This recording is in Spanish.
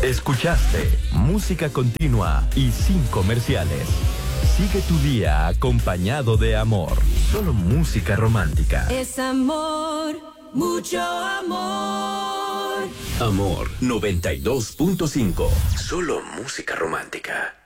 Escuchaste música continua y sin comerciales. Sigue tu día acompañado de amor. Solo música romántica. Es amor, mucho amor. Amor 92.5. Solo música romántica.